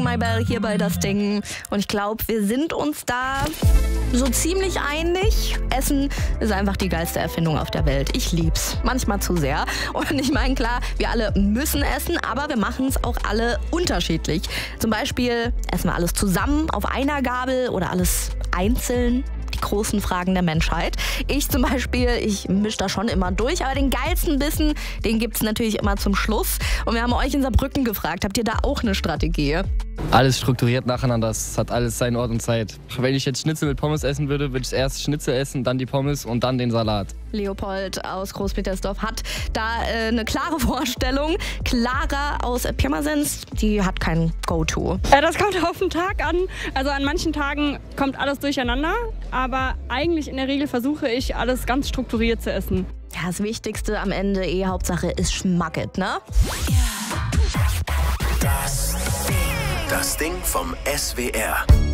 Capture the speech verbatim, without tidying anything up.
Maybell hier bei Das Ding. Und ich glaube, wir sind uns da so ziemlich einig. Essen ist einfach die geilste Erfindung auf der Welt. Ich lieb's. Manchmal zu sehr. Und ich meine, klar, wir alle müssen essen, aber wir machen es auch alle unterschiedlich. Zum Beispiel essen wir alles zusammen auf einer Gabel oder alles einzeln. Die großen Fragen der Menschheit. Ich zum Beispiel, ich mische da schon immer durch, aber den geilsten Bissen, den gibt's natürlich immer zum Schluss. Und wir haben euch in Saarbrücken gefragt, habt ihr da auch eine Strategie? Alles strukturiert nacheinander, es hat alles seinen Ort und Zeit. Wenn ich jetzt Schnitzel mit Pommes essen würde, würde ich erst Schnitzel essen, dann die Pommes und dann den Salat. Leopold aus Großpetersdorf hat da äh, eine klare Vorstellung. Clara aus Pirmasens, die hat kein Go-To. Ja, das kommt auf den Tag an. Also an manchen Tagen kommt alles durcheinander, aber eigentlich in der Regel versuche ich, alles ganz strukturiert zu essen. Ja, das Wichtigste am Ende, eh Hauptsache ist Schmacket, ne? Das Ding. Das Ding vom S W R.